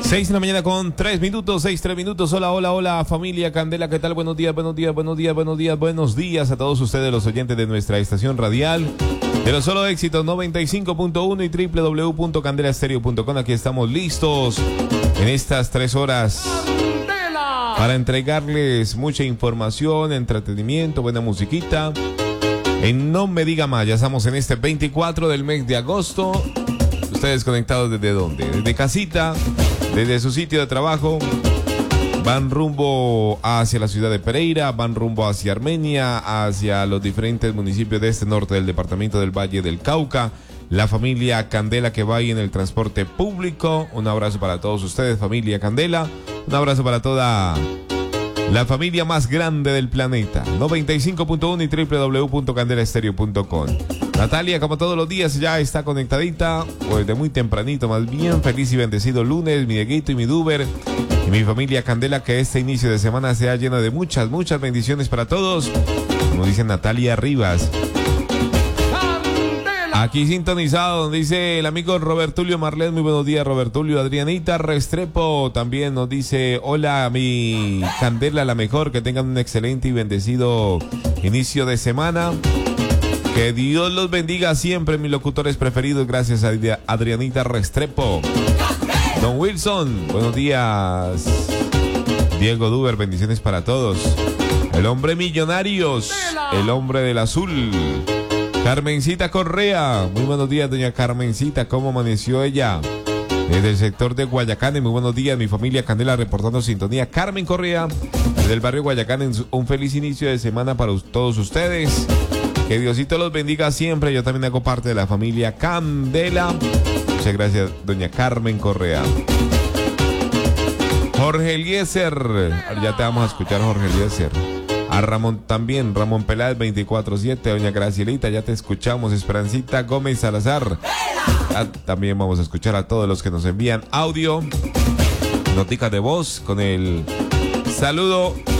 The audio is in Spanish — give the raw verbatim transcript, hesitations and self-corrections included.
seis de la mañana con tres minutos, seis, tres minutos. Hola, hola, hola, familia Candela, ¿qué tal? Buenos días, buenos días, buenos días, buenos días, buenos días a todos ustedes, los oyentes de nuestra estación radial, de los solo éxitos noventa y cinco punto uno y doble u doble u doble u punto candela estéreo punto com. Aquí estamos listos en estas tres horas para entregarles mucha información, entretenimiento, buena musiquita. En No Me Diga Más, ya estamos en este veinticuatro del mes de agosto. Ustedes conectados desde dónde? Desde casita, desde su sitio de trabajo. Van rumbo hacia la ciudad de Pereira, van rumbo hacia Armenia, hacia los diferentes municipios de este norte del departamento del Valle del Cauca. La familia Candela que va ahí en el transporte público. Un abrazo para todos ustedes, familia Candela. Un abrazo para toda la familia más grande del planeta. noventa y cinco punto uno y doble u doble u doble u punto candela estéreo punto com. Natalia, como todos los días, ya está conectadita, o desde muy tempranito más bien. Feliz y bendecido lunes, mi Dieguito y mi Duber y mi familia Candela, que este inicio de semana sea lleno de muchas, muchas bendiciones para todos. Como dice Natalia Rivas. Aquí sintonizado, donde dice el amigo Robertulio Marlet. Muy buenos días, Robertulio. Adrianita Restrepo también nos dice: hola, mi Candela, la mejor. Que tengan un excelente y bendecido inicio de semana. Que Dios los bendiga siempre, mis locutores preferidos. Gracias a Adrianita Restrepo. Don Wilson, buenos días. Diego Duber, bendiciones para todos. El hombre millonarios, el hombre del azul. Carmencita Correa, muy buenos días, doña Carmencita, ¿cómo amaneció ella? Desde el sector de Guayacán, muy buenos días, mi familia Candela reportando sintonía. Carmen Correa, desde el barrio Guayacán, un feliz inicio de semana para todos ustedes. Que Diosito los bendiga siempre. Yo también hago parte de la familia Candela. Muchas gracias, doña Carmen Correa. Jorge Eliezer, ya te vamos a escuchar, Jorge Eliezer. A Ramón también, Ramón Peláez veinticuatro siete, doña Gracielita, ya te escuchamos. Esperancita Gómez Salazar, ya también vamos a escuchar a todos los que nos envían audio, noticas de voz con el saludo